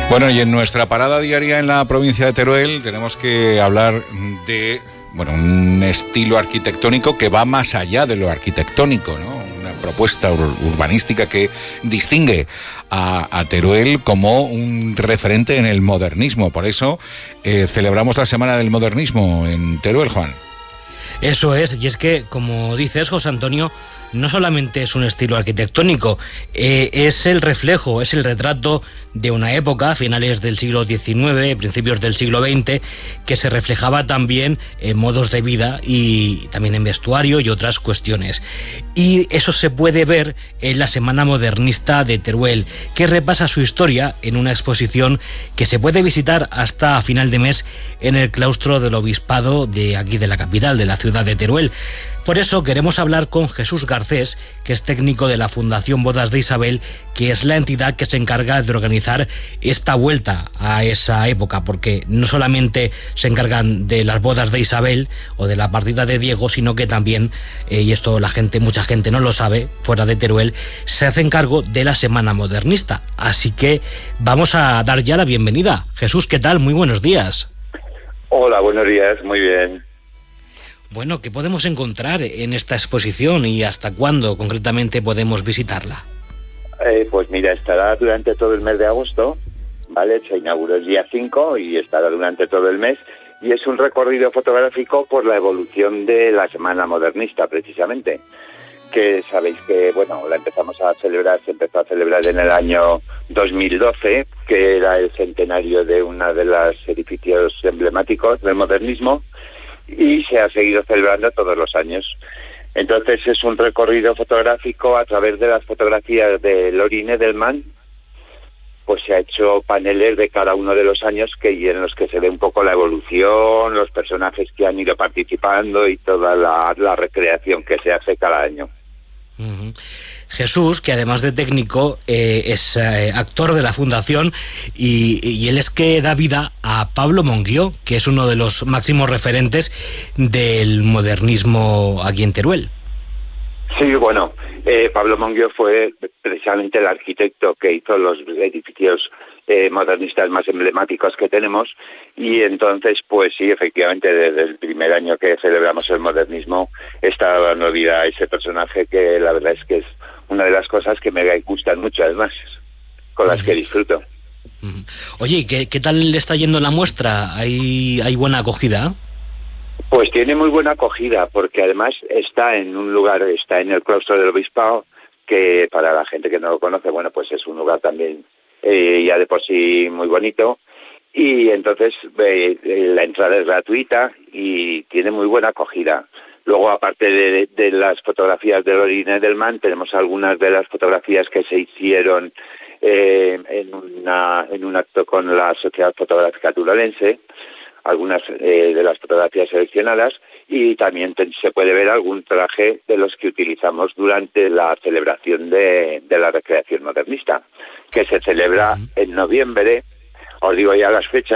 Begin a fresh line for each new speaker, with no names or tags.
Bueno, y en nuestra parada diaria en la provincia de Teruel tenemos que hablar de un estilo arquitectónico que va más allá de lo arquitectónico, ¿no? Una propuesta urbanística que distingue a Teruel como un referente en el modernismo. Por eso celebramos la Semana del Modernismo en Teruel, Juan.
Eso es, y es que, como dices, José Antonio, no solamente es un estilo arquitectónico, es el reflejo, es el retrato de una época, finales del siglo XIX, principios del siglo XX, que se reflejaba también en modos de vida y también en vestuario y otras cuestiones. Y eso se puede ver en la Semana Modernista de Teruel, que repasa su historia en una exposición que se puede visitar hasta final de mes en el claustro del obispado de aquí de la capital, de la ciudad de Teruel. Por eso queremos hablar con Jesús Garcés, que es técnico de la Fundación Bodas de Isabel, que es la entidad que se encarga de organizar esta vuelta a esa época, porque no solamente se encargan de las bodas de Isabel o de la partida de Diego, sino que también, y esto mucha gente no lo sabe, fuera de Teruel, se hacen cargo de la Semana Modernista. Así que vamos a dar ya la bienvenida. Jesús, ¿qué tal? Muy buenos días.
Hola, buenos días, muy bien.
Bueno, ¿qué podemos encontrar en esta exposición y hasta cuándo concretamente podemos visitarla?
Pues mira, estará durante todo el mes de agosto, ¿vale? Se inauguró el día 5 y estará durante todo el mes. Y es un recorrido fotográfico por la evolución de la Semana Modernista, precisamente. Que sabéis que, la empezamos a celebrar, se empezó a celebrar en el año 2012, que era el centenario de uno de los edificios emblemáticos del modernismo, y se ha seguido celebrando todos los años. Entonces es un recorrido fotográfico a través de las fotografías de Lorin Edelman. Pues se ha hecho paneles de cada uno de los años en los que se ve un poco la evolución, los personajes que han ido participando y toda la recreación que se hace cada año.
Uh-huh. Jesús, que además de técnico es actor de la Fundación y él es que da vida a Pablo Monguió, que es uno de los máximos referentes del modernismo aquí en Teruel.
Sí, Pablo Monguió fue precisamente el arquitecto que hizo los edificios modernistas más emblemáticos que tenemos, y entonces, pues sí, efectivamente, desde el primer año que celebramos el modernismo está dando vida a ese personaje, que la verdad es que es una de las cosas que me gustan mucho, además, con las que disfruto.
Oye, ¿qué tal le está yendo la muestra? ¿Hay buena acogida?
Pues tiene muy buena acogida, porque además está en el claustro del obispado, que para la gente que no lo conoce, pues es un lugar también ya de por sí muy bonito, y entonces la entrada es gratuita y tiene muy buena acogida. Luego, aparte de las fotografías de Lorin Edelman, tenemos algunas de las fotografías que se hicieron en un acto con la Sociedad Fotográfica Turolense, algunas de las fotografías seleccionadas, y también se puede ver algún traje de los que utilizamos durante la celebración de la recreación modernista, que se celebra en noviembre. Os digo ya las fechas.